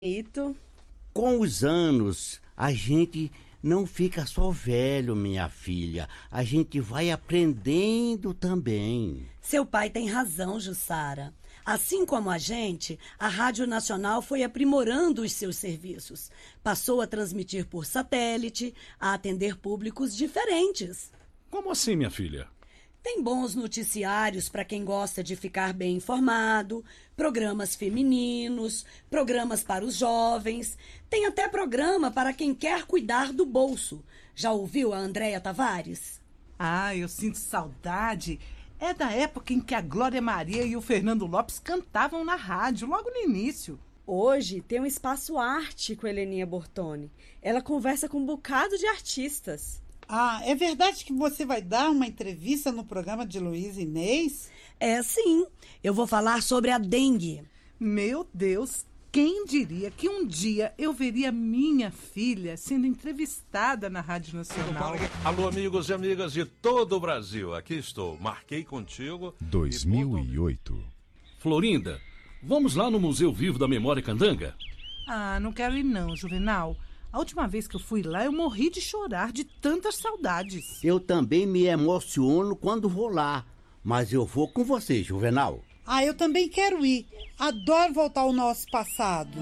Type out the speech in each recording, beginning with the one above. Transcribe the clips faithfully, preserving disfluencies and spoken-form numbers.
Eito. Com os anos, a gente não fica só velho, minha filha. A gente vai aprendendo também. Seu pai tem razão, Jussara. Assim como a gente, a Rádio Nacional foi aprimorando os seus serviços. Passou a transmitir por satélite, a atender públicos diferentes. Como assim, minha filha? Tem bons noticiários para quem gosta de ficar bem informado, programas femininos, programas para os jovens, tem até programa para quem quer cuidar do bolso. Já ouviu a Andréia Tavares? Ah, eu sinto saudade. É da época em que a Glória Maria e o Fernando Lopes cantavam na rádio, logo no início. Hoje tem um espaço arte com a Heleninha Bortoni. Ela conversa com um bocado de artistas. Ah, é verdade que você vai dar uma entrevista no programa de Luiz Inês? É sim, eu vou falar sobre a dengue. Meu Deus, quem diria que um dia eu veria minha filha sendo entrevistada na Rádio Nacional? Alô, amigos e amigas de todo o Brasil, aqui estou, marquei contigo. dois mil e oito. Florinda, vamos lá no Museu Vivo da Memória Candanga? Ah, não quero ir não, Juvenal. A última vez que eu fui lá, eu morri de chorar de tantas saudades. Eu também me emociono quando vou lá, mas eu vou com você, Juvenal. Ah, eu também quero ir. Adoro voltar ao nosso passado.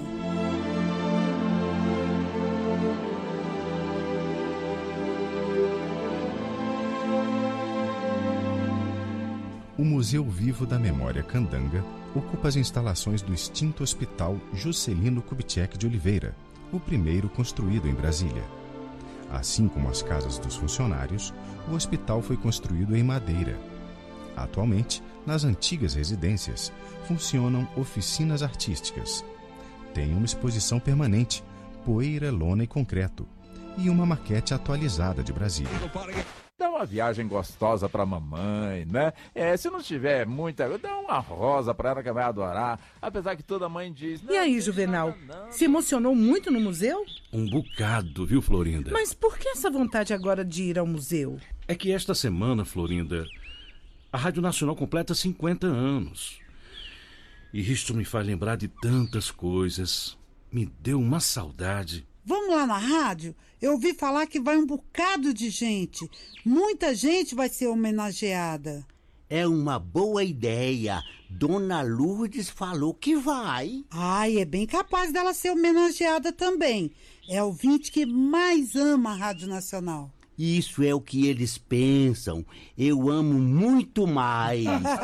O Museu Vivo da Memória Candanga ocupa as instalações do extinto Hospital Juscelino Kubitschek de Oliveira, o primeiro construído em Brasília. Assim como as casas dos funcionários, o hospital foi construído em madeira. Atualmente, nas antigas residências, funcionam oficinas artísticas. Tem uma exposição permanente, poeira, lona e concreto, e uma maquete atualizada de Brasília. Dá uma viagem gostosa pra mamãe, né? É, se não tiver muita, dá uma rosa pra ela que vai adorar. Apesar que toda mãe diz... E aí, Juvenal, se emocionou muito no museu? Um bocado, viu, Florinda? Mas por que essa vontade agora de ir ao museu? É que esta semana, Florinda, a Rádio Nacional completa cinquenta anos. E isto me faz lembrar de tantas coisas. Me deu uma saudade. Vamos lá na rádio? Eu ouvi falar que vai um bocado de gente. Muita gente vai ser homenageada. É uma boa ideia. Dona Lourdes falou que vai. Ai, é bem capaz dela ser homenageada também. É o ouvinte que mais ama a Rádio Nacional. Isso é o que eles pensam. Eu amo muito mais.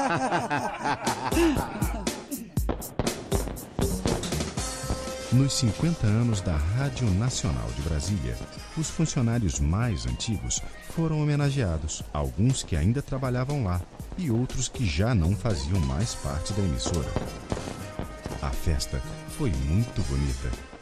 Nos cinquenta anos da Rádio Nacional de Brasília, os funcionários mais antigos foram homenageados, alguns que ainda trabalhavam lá e outros que já não faziam mais parte da emissora. A festa foi muito bonita.